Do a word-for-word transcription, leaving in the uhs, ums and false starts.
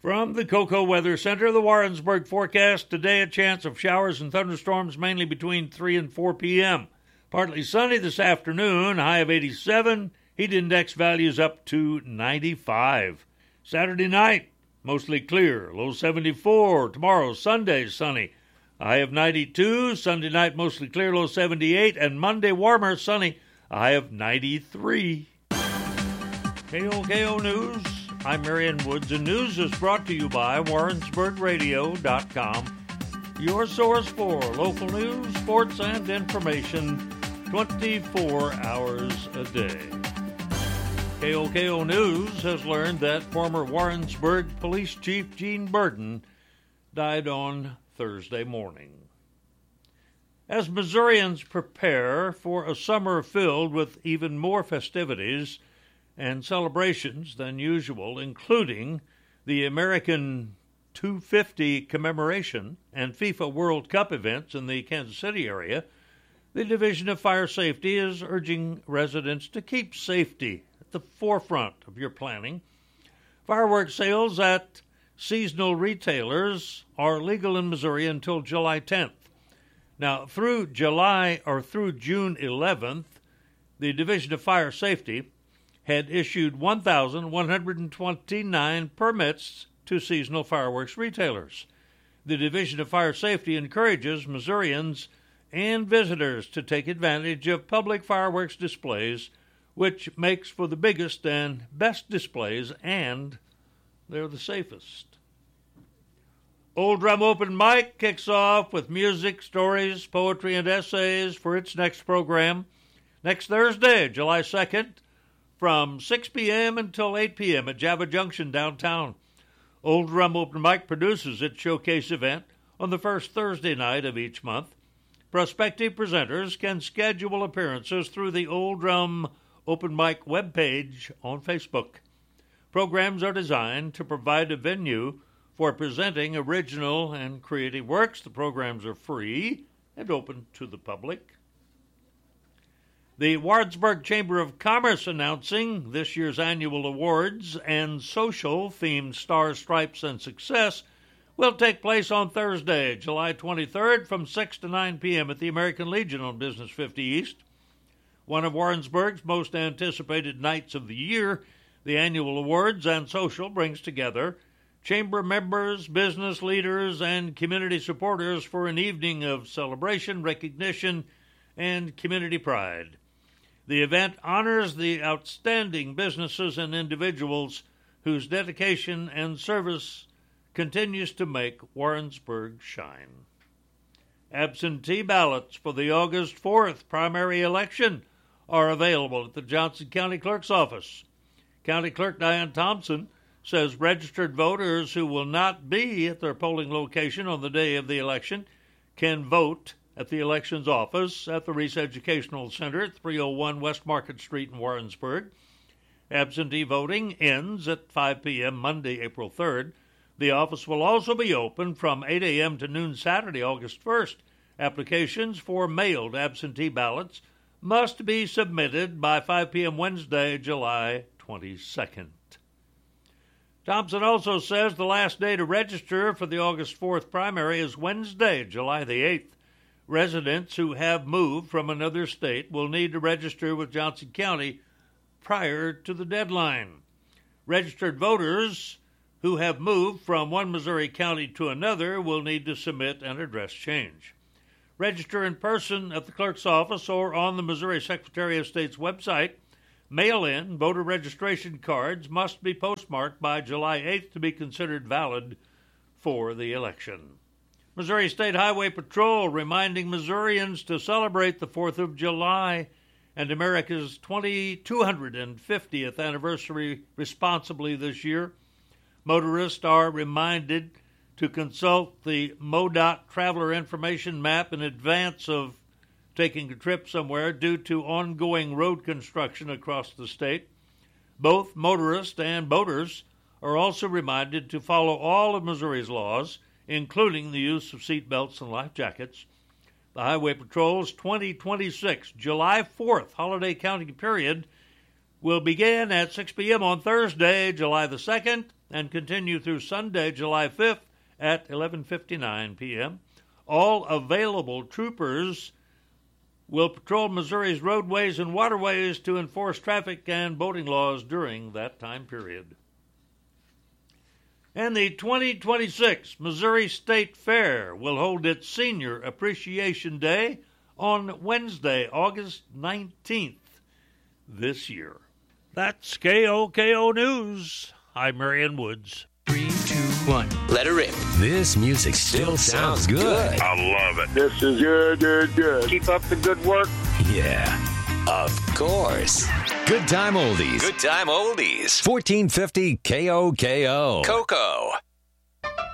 From the Cocoa Weather Center, the Warrensburg forecast today, a chance of showers and thunderstorms mainly between three and four p.m. Partly sunny this afternoon, high of eighty-seven, heat index values up to ninety-five. Saturday night, mostly clear, low seventy-four. Tomorrow, Sunday, sunny, a high of ninety-two. Sunday night, mostly clear, low seventy-eight. And Monday, warmer, sunny, a high of ninety-three. K O K O News. I'm Marion Woods, and news is brought to you by Warrensburg Radio dot com, your source for local news, sports, and information twenty-four hours a day. K O K O News has learned that former Warrensburg Police Chief Gene Burden died on Thursday morning. As Missourians prepare for a summer filled with even more festivities and celebrations than usual, including the American two fifty commemoration and FIFA World Cup events in the Kansas City area, the Division of Fire Safety is urging residents to keep safety at the forefront of your planning. Fireworks sales at seasonal retailers are legal in Missouri until July tenth. Now, through July or through June eleventh, the Division of Fire Safety had issued one thousand one hundred twenty-nine permits to seasonal fireworks retailers. The Division of Fire Safety encourages Missourians and visitors to take advantage of public fireworks displays, which makes for the biggest and best displays, and they're the safest. Old Drum Open Mic kicks off with music, stories, poetry, and essays for its next program next Thursday, July second, from six p.m. until eight p.m. at Java Junction downtown. Old Drum Open Mic produces its showcase event on the first Thursday night of each month. Prospective presenters can schedule appearances through the Old Drum Open Mic webpage on Facebook. Programs are designed to provide a venue for presenting original and creative works. The programs are free and open to the public. The Warrensburg Chamber of Commerce announcing this year's annual awards and social-themed Stars, Stripes, and Success will take place on Thursday, July twenty-third from six to nine p.m. at the American Legion on Business fifty East. One of Warrensburg's most anticipated nights of the year, the annual awards and social brings together chamber members, business leaders, and community supporters for an evening of celebration, recognition, and community pride. The event honors the outstanding businesses and individuals whose dedication and service continues to make Warrensburg shine. Absentee ballots for the August fourth primary election are available at the Johnson County Clerk's office. County Clerk Diane Thompson says registered voters who will not be at their polling location on the day of the election can vote at the elections office at the Reese Educational Center at three oh one West Market Street in Warrensburg. Absentee voting ends at five p.m. Monday, April third. The office will also be open from eight a.m. to noon Saturday, August first. Applications for mailed absentee ballots must be submitted by five p.m. Wednesday, July twenty-second. Thompson also says the last day to register for the August fourth primary is Wednesday, July the eighth. Residents who have moved from another state will need to register with Johnson County prior to the deadline. Registered voters who have moved from one Missouri county to another will need to submit an address change. Register in person at the clerk's office or on the Missouri Secretary of State's website. Mail-in voter registration cards must be postmarked by July eighth to be considered valid for the election. Missouri State Highway Patrol reminding Missourians to celebrate the fourth of July and America's two hundred fiftieth anniversary responsibly this year. Motorists are reminded to consult the MoDOT Traveler Information Map in advance of taking a trip somewhere due to ongoing road construction across the state. Both motorists and boaters are also reminded to follow all of Missouri's laws, including the use of seat belts and life jackets. The Highway Patrol's twenty twenty-six July fourth holiday counting period will begin at six p.m. on Thursday, July the second, and continue through Sunday, July fifth at eleven fifty-nine p.m. All available troopers will patrol Missouri's roadways and waterways to enforce traffic and boating laws during that time period. And the twenty twenty-six Missouri State Fair will hold its Senior Appreciation Day on Wednesday, August nineteenth this year. That's K O K O News. I'm Marion Woods. Three, two, one. Let her rip. This music still sounds good. I love it. This is good, good, good. Keep up the good work. Yeah. Of course. Good time oldies. Good time oldies. fourteen fifty K O K O. Coco.